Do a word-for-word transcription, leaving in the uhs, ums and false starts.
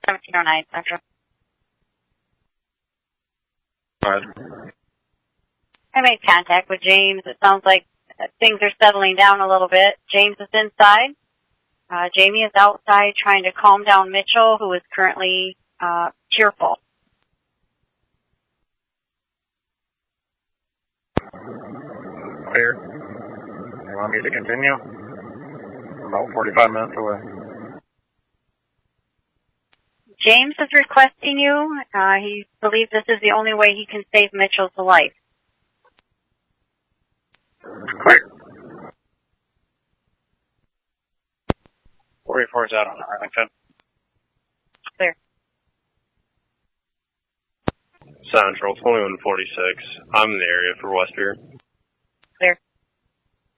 seventeen oh nine Central. Alright. I made contact with James. It sounds like things are settling down a little bit. James is inside. Uh, Jamie is outside trying to calm down Mitchell, who is currently uh, tearful. Here. You want me to continue? About forty-five minutes away. James is requesting you. Uh, he believes this is the only way he can save Mitchell's life. Clear. forty-four is out on Arlington. Clear. Central, twenty-one forty-six. I'm in the area for Westbury.